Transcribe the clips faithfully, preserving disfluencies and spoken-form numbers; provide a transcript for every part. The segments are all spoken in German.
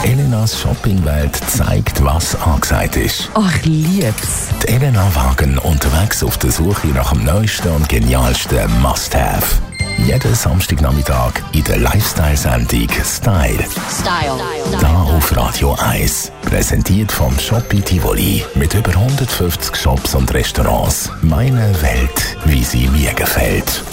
Elenas Shoppingwelt zeigt, was angesagt ist. Ach, ich lieb's. Die Elena Wagen unterwegs auf der Suche nach dem neuesten und genialsten Must-Have. Jeden Samstagnachmittag in der Lifestyle-Sendung Style. Style. Da auf Radio eins. Präsentiert vom Shoppi Tivoli. Mit über hundertfünfzig Shops und Restaurants. Meine Welt, wie sie mir gefällt.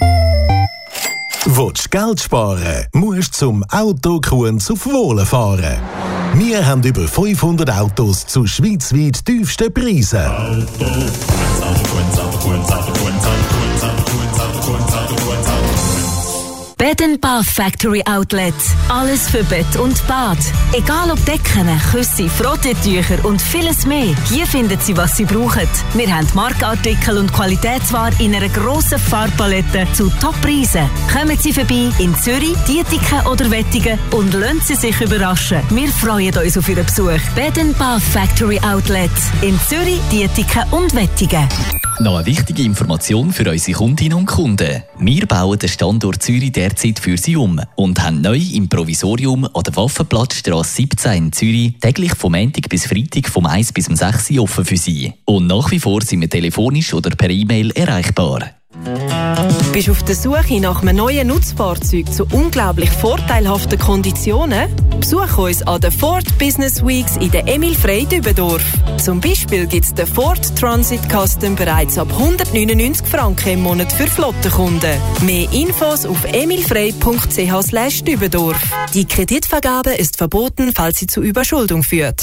Willst du Geld sparen, musst zum Autokunz auf Wohlen fahren. Wir haben über fünfhundert Autos zu schweizweit tiefsten Preisen. Auto, Autokunz, Autokunz, Autokunz, Autokunz, Autokunz, Autokunz, Autokunz. Bed and Bath Factory Outlet. Alles für Bett und Bad. Egal ob Decken, Küsse, Frottetücher und vieles mehr. Hier finden Sie, was Sie brauchen. Wir haben Markenartikel und Qualitätsware in einer grossen Farbpalette zu Top-Preisen. Kommen Sie vorbei in Zürich, Dietiken oder Wettigen und lassen Sie sich überraschen. Wir freuen uns auf Ihren Besuch. Bed and Bath Factory Outlet. In Zürich, Dietiken und Wettigen. Noch eine wichtige Information für unsere Kundinnen und Kunden. Wir bauen den Standort Zürich derzeit für Sie um und haben neu im Provisorium an der Waffenplatzstrasse siebzehn in Zürich täglich vom Montag bis Freitag vom eins bis sechs offen für Sie. Und nach wie vor sind wir telefonisch oder per E-Mail erreichbar. Bist du auf der Suche nach einem neuen Nutzfahrzeug zu unglaublich vorteilhaften Konditionen? Besuch uns an den Ford Business Weeks in der Emil Frey Dübendorf. Zum Beispiel gibt es den Ford Transit Custom bereits ab hundertneunundneunzig Franken im Monat für Flottenkunden. Mehr Infos auf emilfrey punkt c h slash Dübendorf. Die Kreditvergabe ist verboten, falls sie zu Überschuldung führt.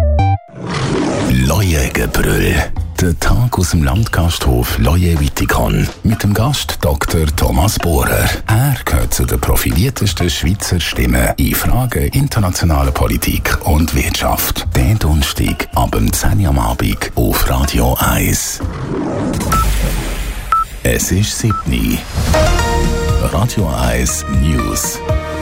Leuengebrüll. Der Tag aus dem Landgasthof Leue Wittikon mit dem Gast Doktor Thomas Bohrer. Er gehört zu den profiliertesten Schweizer Stimmen in Fragen internationaler Politik und Wirtschaft. Den Donnerstag ab zehn Uhr am Abend auf Radio eins. Es ist sieben Uhr. Radio eins News.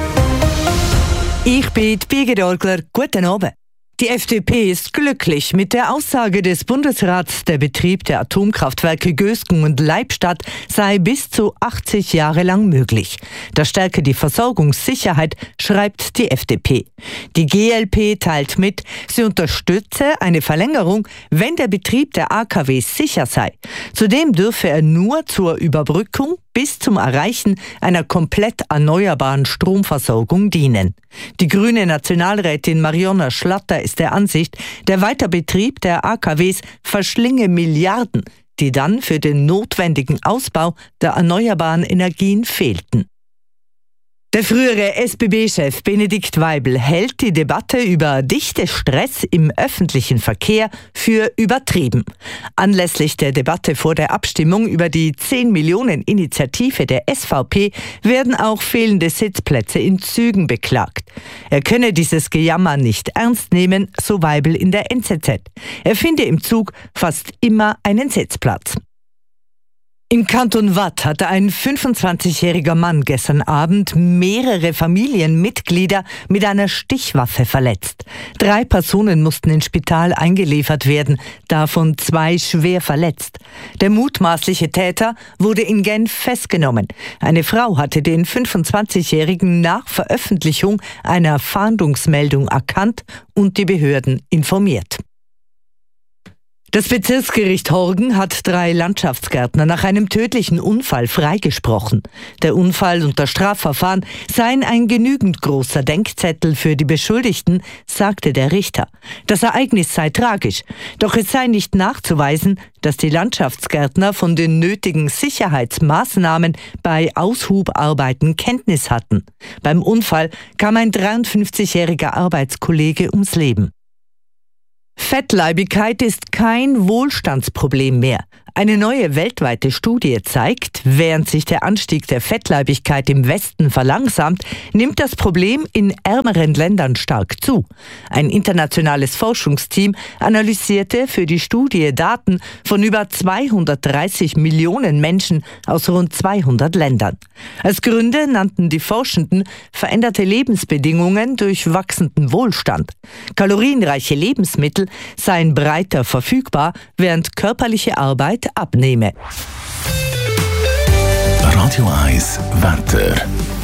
Ich bin Birgit Orgler. Guten Abend. Die F D P ist glücklich mit der Aussage des Bundesrats, der Betrieb der Atomkraftwerke Gösgen und Leibstadt sei bis zu achtzig Jahre lang möglich. Das stärke die Versorgungssicherheit, schreibt die F D P. Die G L P teilt mit, sie unterstütze eine Verlängerung, wenn der Betrieb der A K Ws sicher sei. Zudem dürfe er nur zur Überbrückung bis zum Erreichen einer komplett erneuerbaren Stromversorgung dienen. Die grüne Nationalrätin Marionna Schlatter ist der Ansicht, der Weiterbetrieb der A K Ws verschlinge Milliarden, die dann für den notwendigen Ausbau der erneuerbaren Energien fehlten. Der frühere S B B-Chef Benedikt Weibel hält die Debatte über dichte Stress im öffentlichen Verkehr für übertrieben. Anlässlich der Debatte vor der Abstimmung über die zehn Millionen Initiative der S V P werden auch fehlende Sitzplätze in Zügen beklagt. Er könne dieses Gejammer nicht ernst nehmen, so Weibel in der N Z Z. Er finde im Zug fast immer einen Sitzplatz. Im Kanton Waadt hatte ein fünfundzwanzigjähriger Mann gestern Abend mehrere Familienmitglieder mit einer Stichwaffe verletzt. Drei Personen mussten ins Spital eingeliefert werden, davon zwei schwer verletzt. Der mutmaßliche Täter wurde in Genf festgenommen. Eine Frau hatte den fünfundzwanzigjährigen nach Veröffentlichung einer Fahndungsmeldung erkannt und die Behörden informiert. Das Bezirksgericht Horgen hat drei Landschaftsgärtner nach einem tödlichen Unfall freigesprochen. Der Unfall und das Strafverfahren seien ein genügend großer Denkzettel für die Beschuldigten, sagte der Richter. Das Ereignis sei tragisch, doch es sei nicht nachzuweisen, dass die Landschaftsgärtner von den nötigen Sicherheitsmaßnahmen bei Aushubarbeiten Kenntnis hatten. Beim Unfall kam ein dreiundfünfzigjähriger Arbeitskollege ums Leben. Fettleibigkeit ist kein Wohlstandsproblem mehr. Eine neue weltweite Studie zeigt, während sich der Anstieg der Fettleibigkeit im Westen verlangsamt, nimmt das Problem in ärmeren Ländern stark zu. Ein internationales Forschungsteam analysierte für die Studie Daten von über zweihundertdreißig Millionen Menschen aus rund zweihundert Ländern. Als Gründe nannten die Forschenden veränderte Lebensbedingungen durch wachsenden Wohlstand. Kalorienreiche Lebensmittel seien breiter verfügbar, während körperliche Arbeit abnehme. Radio eins Wetter.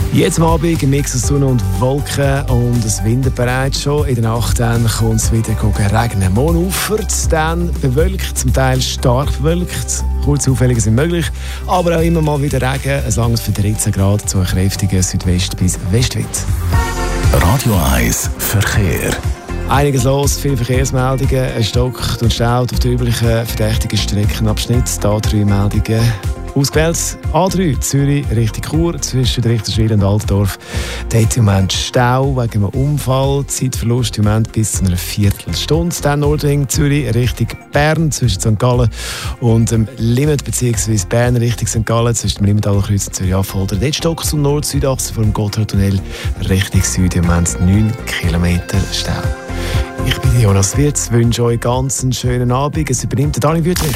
Jetzt am Abend ein Mix aus Sonne und Wolken und es windet bereits schon. In der Nacht dann kommt es wieder regnen. Morgen ufert, dann bewölkt, zum Teil stark bewölkt. Kurze Auffällige sind möglich, aber auch immer mal wieder Regen. Es langt für dreizehn Grad zu einem kräftigen Südwest- bis Westwind. Radio eins Verkehr. Einiges los, viele Verkehrsmeldungen. Es stockt und staut auf den üblichen verdächtigen Streckenabschnitt. Da drei Meldungen. Ausgewählt A drei, Zürich Richtung Chur, zwischen Richterswil und Altdorf. Dort im Moment Stau wegen einem Unfall, Zeitverlust im Moment bis zu einer Viertelstunde. Dann Nordring, Zürich Richtung Bern, zwischen Sankt Gallen und dem Limit, beziehungsweise Bern Richtung Sankt Gallen, zwischen dem Limitaler Kreuz und Zürich-Affolter. Dort stockt es um Nord-Südachse vor dem Gotthardtunnel Richtung Süden im Moment neun Kilometer Stau. Ich bin Jonas Wirz, wünsche euch ganz einen schönen Abend. Es übernimmt der Dani Wüttrich.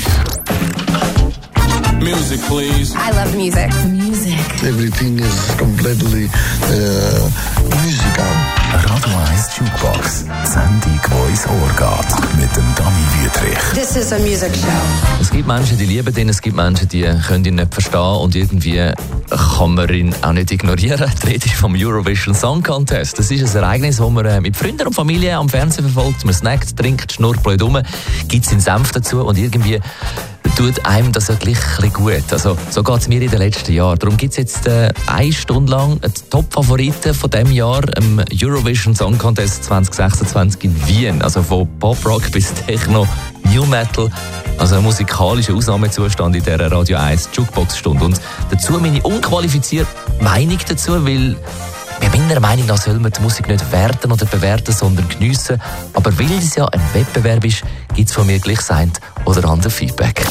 Music, please. I love music. Music. Everything is completely uh, musical. Radio eins Jukebox. Sendung, die ins Ohr geht. Mit dem Dani Wüttrich. This is a music show. Es gibt Menschen, die lieben ihn, es gibt Menschen, die können ihn nicht verstehen und irgendwie kann man ihn auch nicht ignorieren. Die Rede ist vom Eurovision Song Contest. Das ist ein Ereignis, das man mit Freunden und Familie am Fernsehen verfolgt. Man snackt, trinkt, schnurrt blöd rum, gibt seinen Senf dazu und irgendwie tut einem das ja gleich ein bisschen gut. Also, so geht es mir in den letzten Jahren. Darum gibt es jetzt äh, eine Stunde lang die Top-Favoriten von diesem Jahr im Eurovision Song Contest zwanzig sechsundzwanzig in Wien. Also von Pop-Rock bis Techno, New Metal. Also ein musikalischer Ausnahmezustand in dieser Radio eins Jukebox-Stunde. Und dazu meine unqualifizierte Meinung dazu, weil bei meiner Meinung nach soll man die Musik nicht werten oder bewerten, sondern geniessen. Aber weil es ja ein Wettbewerb ist, gibt es von mir gleich das ein oder andere Feedback.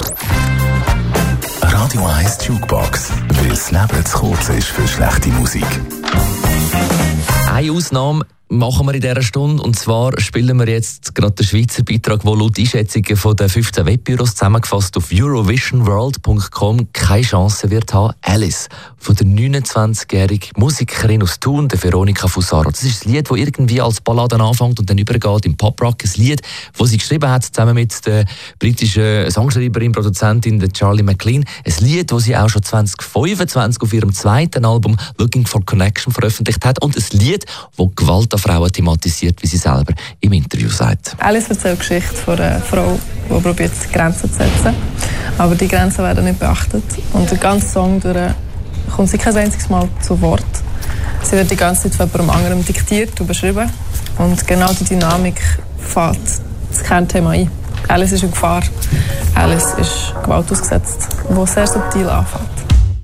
Radio eins Jukebox, weil das Leben zu kurz ist für schlechte Musik. Eine Ausnahme machen wir in dieser Stunde, und zwar spielen wir jetzt gerade den Schweizer Beitrag, der laut Einschätzungen von den fünfzehn Webbüros zusammengefasst auf eurovision world punkt com keine Chance wird haben. Alice, von der neunundzwanzigjährigen Musikerin aus Thun, der Veronika Fusaro. Das ist ein Lied, das irgendwie als Ballade anfängt und dann übergeht im Pop-Rock. Ein Lied, das sie geschrieben hat, zusammen mit der britischen Songschreiberin, Produzentin der Charlie McLean. Ein Lied, das sie auch schon zwanzig fünfundzwanzig auf ihrem zweiten Album Looking for Connection veröffentlicht hat. Und ein Lied, das Gewalt an Frauen thematisiert, wie sie selber im Interview sagt. Alice erzählt die Geschichte von einer Frau, die probiert, Grenzen zu setzen. Aber die Grenzen werden nicht beachtet. Und der ganze Song durch kommt sie kein einziges Mal zu Wort. Sie wird die ganze Zeit von jemandem anderem diktiert und beschrieben. Und genau die Dynamik fällt das Kernthema ein. Alice ist in Gefahr. Alice ist Gewalt ausgesetzt, die sehr subtil anfängt.